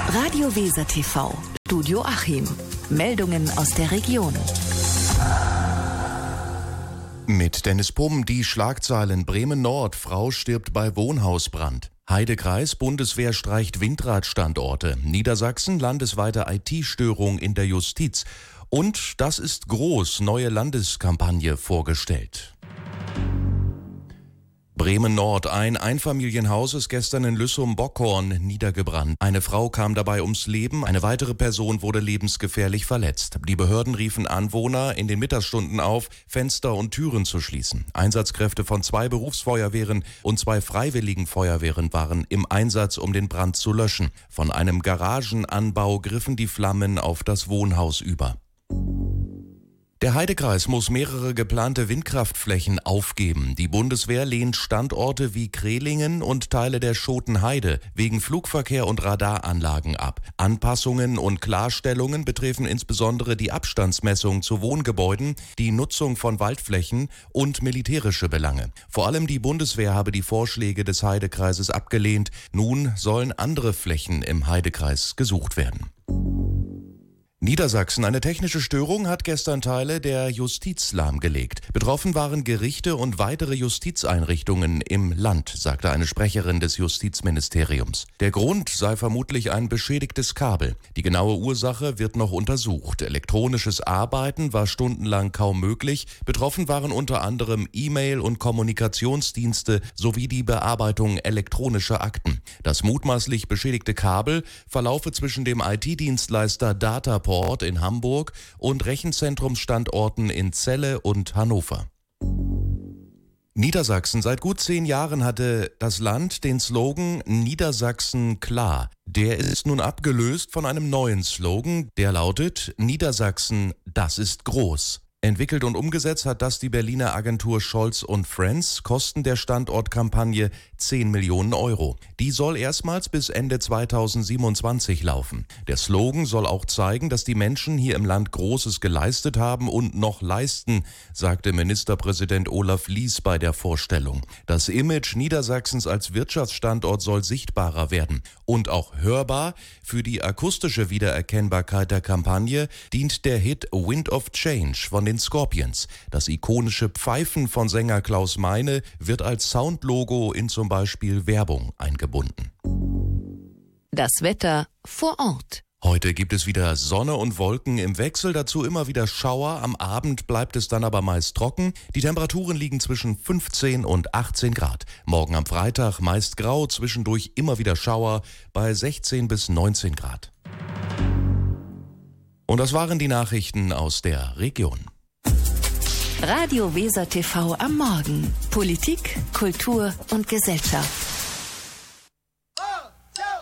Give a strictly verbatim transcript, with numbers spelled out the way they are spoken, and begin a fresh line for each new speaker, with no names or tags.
Radio Weser T V, Studio Achim. Meldungen aus der Region.
Mit Dennis Pumm die Schlagzeilen: Bremen-Nord, Frau stirbt bei Wohnhausbrand. Heidekreis, Bundeswehr streicht Windradstandorte. Niedersachsen, landesweite I T-Störung in der Justiz. Und das ist groß, neue Landeskampagne vorgestellt. Bremen-Nord, ein Einfamilienhaus ist gestern in Lüssum-Bockhorn niedergebrannt. Eine Frau kam dabei ums Leben, eine weitere Person wurde lebensgefährlich verletzt. Die Behörden riefen Anwohner in den Mittagsstunden auf, Fenster und Türen zu schließen. Einsatzkräfte von zwei Berufsfeuerwehren und zwei freiwilligen Feuerwehren waren im Einsatz, um den Brand zu löschen. Von einem Garagenanbau griffen die Flammen auf das Wohnhaus über. Der Heidekreis muss mehrere geplante Windkraftflächen aufgeben. Die Bundeswehr lehnt Standorte wie Krehlingen und Teile der Schotenheide wegen Flugverkehr und Radaranlagen ab. Anpassungen und Klarstellungen betreffen insbesondere die Abstandsmessung zu Wohngebäuden, die Nutzung von Waldflächen und militärische Belange. Vor allem die Bundeswehr habe die Vorschläge des Heidekreises abgelehnt. Nun sollen andere Flächen im Heidekreis gesucht werden. Niedersachsen. Eine technische Störung hat gestern Teile der Justiz lahmgelegt. Betroffen waren Gerichte und weitere Justizeinrichtungen im Land, sagte eine Sprecherin des Justizministeriums. Der Grund sei vermutlich ein beschädigtes Kabel. Die genaue Ursache wird noch untersucht. Elektronisches Arbeiten war stundenlang kaum möglich. Betroffen waren unter anderem E-Mail- und Kommunikationsdienste sowie die Bearbeitung elektronischer Akten. Das mutmaßlich beschädigte Kabel verlaufe zwischen dem I T-Dienstleister Dataport in Hamburg und Rechenzentrumsstandorten in Celle und Hannover. Niedersachsen. Seit gut zehn Jahren hatte das Land den Slogan Niedersachsen klar. Der ist nun abgelöst von einem neuen Slogan, der lautet Niedersachsen, das ist groß. Entwickelt und umgesetzt hat das die Berliner Agentur Scholz und Friends, Kosten der Standortkampagne zehn Millionen Euro. Die soll erstmals bis Ende zweitausendsiebenundzwanzig laufen. Der Slogan soll auch zeigen, dass die Menschen hier im Land Großes geleistet haben und noch leisten, sagte Ministerpräsident Olaf Lies bei der Vorstellung. Das Image Niedersachsens als Wirtschaftsstandort soll sichtbarer werden und auch hörbar. Für die akustische Wiedererkennbarkeit der Kampagne dient der Hit Wind of Change von den Scorpions. Das ikonische Pfeifen von Sänger Klaus Meine wird als Soundlogo in zum Beispiel Werbung eingebunden.
Das Wetter vor Ort.
Heute gibt es wieder Sonne und Wolken im Wechsel, dazu immer wieder Schauer. Am Abend bleibt es dann aber meist trocken. Die Temperaturen liegen zwischen fünfzehn und achtzehn Grad. Morgen am Freitag meist grau, zwischendurch immer wieder Schauer bei sechzehn bis neunzehn Grad. Und das waren die Nachrichten aus der Region.
Radio Weser T V am Morgen. Politik, Kultur und Gesellschaft.